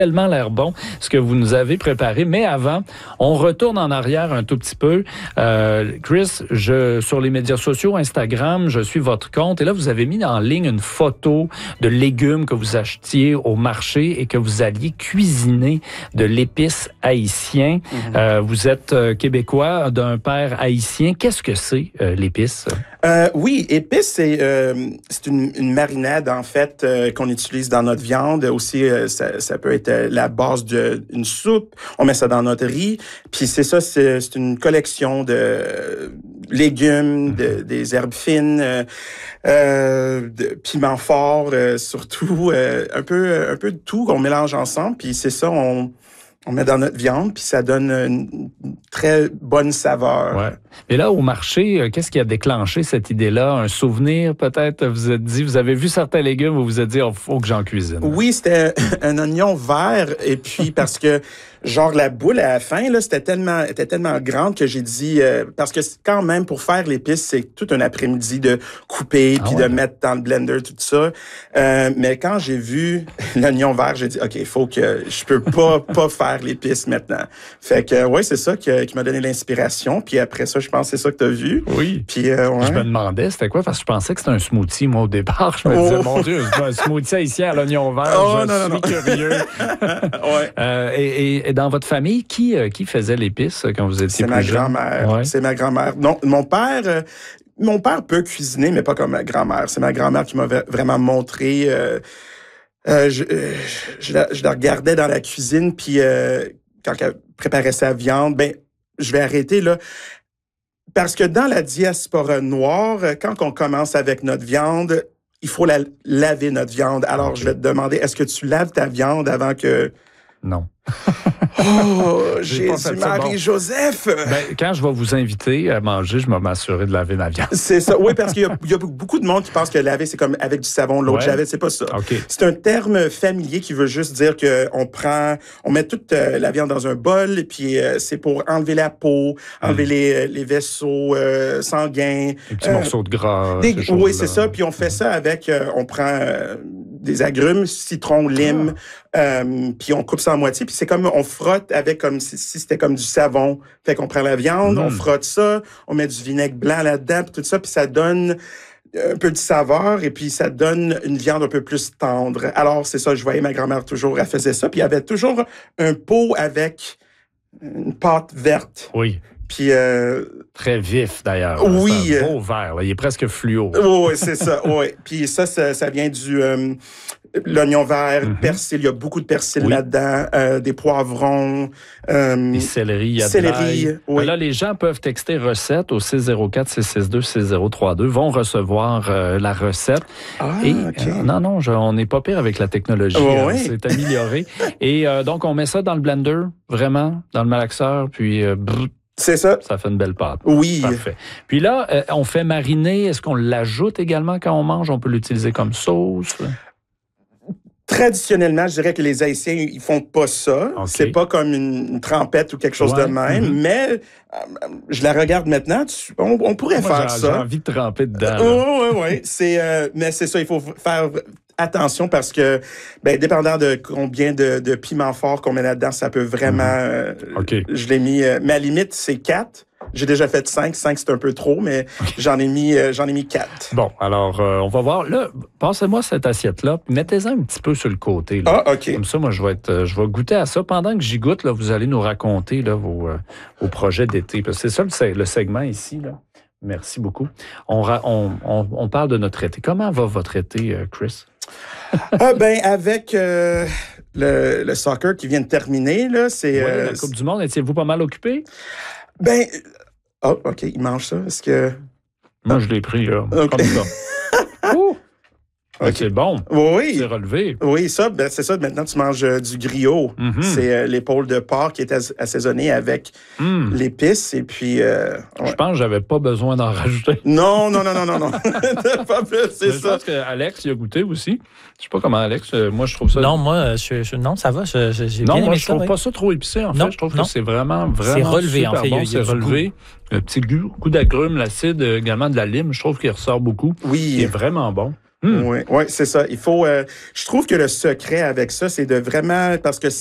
tellement l'air bon, ce que vous nous avez préparé. Mais avant, on retourne en arrière un tout petit peu. Chris, sur les médias sociaux, Instagram, je suis votre compte. Et là, vous avez mis en ligne une photo de légumes que vous achetiez au marché et que vous alliez cuisiner de l'épice haïtien. Vous êtes québécois d'un père haïtien. Qu'est-ce que c'est, l'épice? Oui, épice, c'est une marinade, en fait, qu'on utilise dans notre viande. Aussi, ça peut être la base d'une soupe. On met ça dans notre riz. Puis c'est ça, c'est une collection de légumes, des herbes fines, de piments forts, surtout, un peu de tout qu'on mélange ensemble. Puis c'est ça, on met dans notre viande, puis ça donne une très bonne saveur. Ouais. Et là, au marché, qu'est-ce qui a déclenché cette idée-là? Un souvenir, peut-être? Vous êtes dit, vous avez vu certains légumes, vous vous êtes dit, il faut que j'en cuisine. Oui, c'était un oignon vert, et puis parce que, genre, la boule à la fin, là, était tellement grande que j'ai dit, parce que quand même, pour faire l'épice, c'est tout un après-midi de couper, puis de mettre dans le blender, tout ça. Mais quand j'ai vu l'oignon vert, j'ai dit, OK, il faut que je peux pas faire l'épice maintenant. Fait que, ouais, c'est ça qui m'a donné l'inspiration. Puis après ça, je pense que c'est ça que tu as vu. Oui. Puis, Je me demandais, c'était quoi? Parce que je pensais que c'était un smoothie, moi, au départ. Je me disais, mon Dieu, c'est un smoothie haïtien à l'oignon vert. Je suis curieux. Et dans votre famille, qui faisait l'épice quand vous étiez plus jeune? Grand-mère. Ouais. C'est ma grand-mère. Non, mon père peut cuisiner, mais pas comme ma grand-mère. C'est ma grand-mère qui m'a vraiment montré. Je la regardais dans la cuisine, puis quand elle préparait sa viande, je vais arrêter là. Parce que dans la diaspora noire, quand on commence avec notre viande, il faut laver notre viande. Alors, je vais te demander, est-ce que tu laves ta viande avant que... Non. Oh, Jésus-Marie-Joseph! Quand je vais vous inviter à manger, je vais m'assurer de laver ma viande. C'est ça. Oui, parce qu'il y a beaucoup de monde qui pense que laver, c'est comme avec du savon, l'eau de javel. C'est pas ça. Okay. C'est un terme familier qui veut juste dire on met toute la viande dans un bol, et puis c'est pour enlever la peau, enlever les vaisseaux sanguins. Des petits morceaux de gras. Oui, c'est ça. Puis on fait ça avec, on prend des agrumes, citron, lime, puis on coupe ça en moitié, puis c'est comme on frotte avec comme si c'était comme du savon. Fait qu'on prend la viande, on frotte ça, on met du vinaigre blanc là-dedans, puis tout ça, puis ça donne un peu de saveur, et puis ça donne une viande un peu plus tendre. Alors, c'est ça, je voyais ma grand-mère toujours, elle faisait ça, puis il y avait toujours un pot avec une pâte verte. Oui. Puis très vif, d'ailleurs. Oui. C'est un beau vert, là. Il est presque fluo. Oui, c'est ça, oui. Puis ça vient du... l'oignon vert, persil, il y a beaucoup de persil là-dedans, des poivrons. Des céleri, il y a de l'ail. Oui. Là, les gens peuvent texter recette au 604-662-6032, vont recevoir la recette. Non, on n'est pas pire avec la technologie. C'est amélioré. Et donc, on met ça dans le blender, vraiment, dans le malaxeur, puis... c'est ça. Ça fait une belle pâte. Oui. Parfait. Puis là, on fait mariner. Est-ce qu'on l'ajoute également quand on mange? On peut l'utiliser comme sauce? Traditionnellement, je dirais que les Haïtiens, ils font pas ça. Okay. C'est pas comme une trempette ou quelque chose de même, mais je la regarde maintenant, on pourrait faire ça. J'ai envie de tremper dedans. Oui. Mais c'est ça, il faut faire attention parce que, dépendant de combien de piments forts qu'on met là-dedans, ça peut vraiment... Je l'ai mis... ma limite, c'est 4. J'ai déjà fait 5. 5, c'est un peu trop, mais j'en ai mis 4. Bon, alors, on va voir. Là, passez-moi cette assiette-là. Mettez-en un petit peu sur le côté. Là. Ah, OK. Comme ça, moi, je vais goûter à ça. Pendant que j'y goûte, là, vous allez nous raconter là, vos projets d'été. Parce que c'est ça le segment ici. Là. Merci beaucoup. On parle de notre été. Comment va votre été, Chris? Avec le soccer qui vient de terminer, là, c'est... la Coupe du Monde, étiez-vous pas mal occupé? OK, il mange ça. Est-ce que... Moi, je l'ai pris, là. Okay. Comme ça. Okay. C'est bon. Oui. C'est relevé. Oui, ça, c'est ça. Maintenant, tu manges du griot. C'est l'épaule de porc qui est assaisonnée avec l'épice. Et puis... Je pense que j'avais pas besoin d'en rajouter. Non. Pas plus, c'est ça. Je pense qu'Alex, il a goûté aussi. Je sais pas comment, Alex. Moi, je trouve ça... Non, moi, non, ça va. J'ai bien aimé moi, je trouve pas ça trop épicé, en fait. Je trouve que c'est vraiment c'est relevé, super en fait. Bon. C'est relevé. Le petit goût d'agrumes, l'acide, également de la lime, je trouve qu'il ressort beaucoup. Oui. Il est vraiment bon. Oui, c'est ça. Il faut. Je trouve que le secret avec ça, c'est de vraiment parce que